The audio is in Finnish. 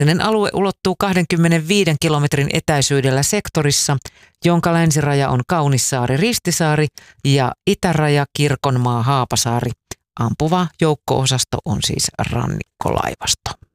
Arktinen alue ulottuu 25 kilometrin etäisyydellä sektorissa, jonka länsiraja on Kaunissaari-Ristisaari ja itäraja Kirkonmaa-Haapasaari. Ampuva joukko-osasto on siis rannikkolaivasto.